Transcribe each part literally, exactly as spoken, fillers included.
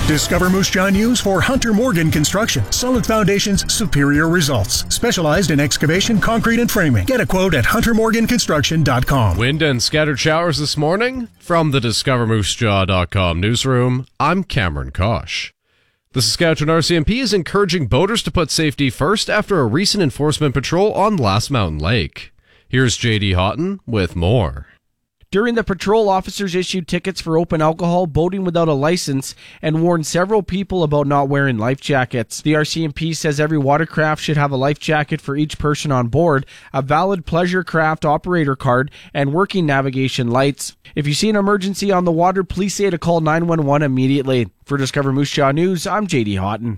Discover Moose Jaw News for Hunter Morgan Construction. Solid foundations, superior results. Specialized in excavation, concrete, and framing. Get a quote at hunter morgan construction dot com. Wind and scattered showers this morning. From the discover moose jaw dot com newsroom, I'm Cameron Kosh. The Saskatchewan R C M P is encouraging boaters to put safety first after a recent enforcement patrol on Last Mountain Lake. Here's J D Houghton with more. During the patrol, officers issued tickets for open alcohol, boating without a license, and warned several people about not wearing life jackets. The R C M P says every watercraft should have a life jacket for each person on board, a valid pleasure craft operator card, and working navigation lights. If you see an emergency on the water, please say to call nine one one immediately. For Discover Moose Jaw News, I'm J D Houghton.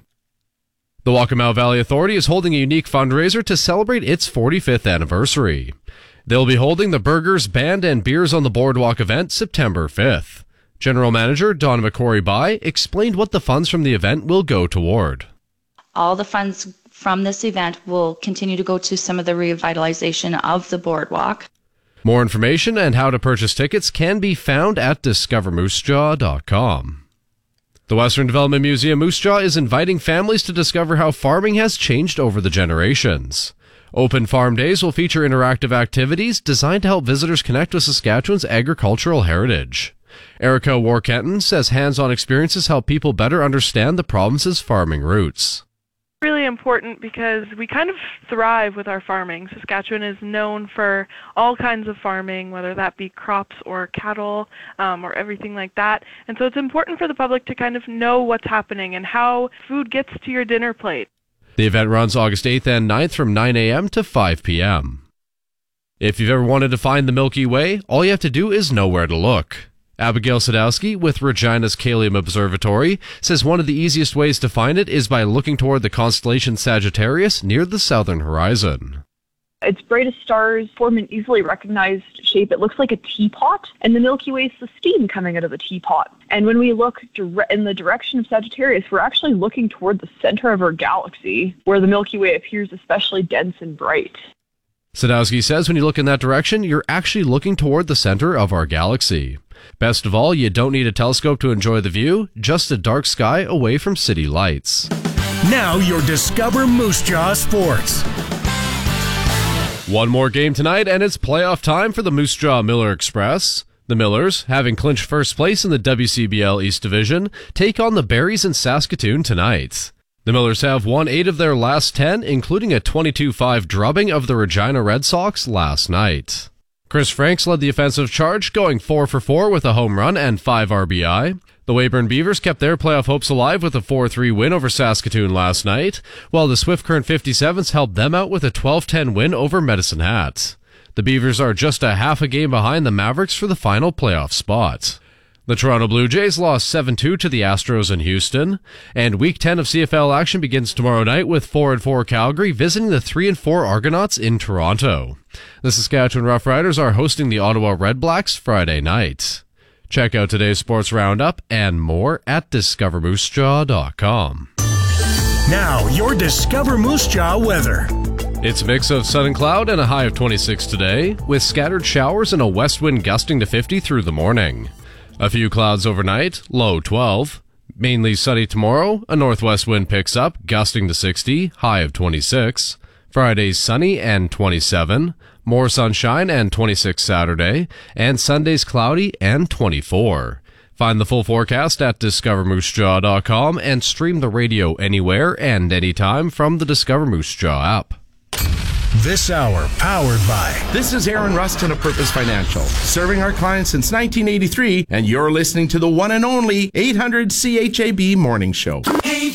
The Waccamaw Valley Authority is holding a unique fundraiser to celebrate its forty-fifth anniversary. They'll be holding the Burgers, Band, and Beers on the Boardwalk event September fifth. General Manager Donna McCrory-By explained what the funds from the event will go toward. All the funds from this event will continue to go to some of the revitalization of the boardwalk. More information and how to purchase tickets can be found at discover moose jaw dot com. The Western Development Museum Moose Jaw is inviting families to discover how farming has changed over the generations. Open Farm Days will feature interactive activities designed to help visitors connect with Saskatchewan's agricultural heritage. Erica Warkenton says hands-on experiences help people better understand the province's farming roots. Really important because we kind of thrive with our farming. Saskatchewan is known for all kinds of farming, whether that be crops or cattle um, or everything like that. And so it's important for the public to kind of know what's happening and how food gets to your dinner plate. The event runs August eighth and ninth from nine a.m. to five p.m. If you've ever wanted to find the Milky Way, all you have to do is know where to look. Abigail Sadowski with Regina's Kalium Observatory says one of the easiest ways to find it is by looking toward the constellation Sagittarius near the southern horizon. Its brightest stars form an easily recognized shape. It looks like a teapot, and the Milky Way is the steam coming out of the teapot. And when we look dire- in the direction of Sagittarius, we're actually looking toward the center of our galaxy, where the Milky Way appears especially dense and bright. Sadowski says when you look in that direction, you're actually looking toward the center of our galaxy. Best of all, you don't need a telescope to enjoy the view, just a dark sky away from city lights. Now your Discover Moose Jaw Sports. One more game tonight, and it's playoff time for the Moose Jaw Miller Express. The Millers, having clinched first place in the W C B L East Division, take on the Berries in Saskatoon tonight. The Millers have won eight of their last ten, including a twenty-two five drubbing of the Regina Red Sox last night. Chris Franks led the offensive charge, going four for four with a home run and five R B I. The Weyburn Beavers kept their playoff hopes alive with a four three win over Saskatoon last night, while the Swift Current fifty-sevens helped them out with a twelve ten win over Medicine Hat. The Beavers are just a half a game behind the Mavericks for the final playoff spot. The Toronto Blue Jays lost seven two to the Astros in Houston, and Week ten of C F L action begins tomorrow night with four and four Calgary visiting the three and four Argonauts in Toronto. The Saskatchewan Roughriders are hosting the Ottawa Redblacks Friday night. Check out today's sports roundup and more at discover moose jaw dot com. Now, your Discover Moose Jaw weather. It's a mix of sun and cloud and a high of twenty-six today, with scattered showers and a west wind gusting to fifty through the morning. A few clouds overnight, low twelve. Mainly sunny tomorrow, a northwest wind picks up, gusting to sixty, high of twenty-six. Friday's sunny and twenty-seven. More sunshine and twenty-six Saturday, and Sunday's cloudy and twenty-four. Find the full forecast at discover moose jaw dot com and stream the radio anywhere and anytime from the Discover Moose Jaw app. This hour powered by... This is Aaron Rustin of Purpose Financial, serving our clients since nineteen eighty-three, and you're listening to the one and only eight hundred C H A B Morning Show.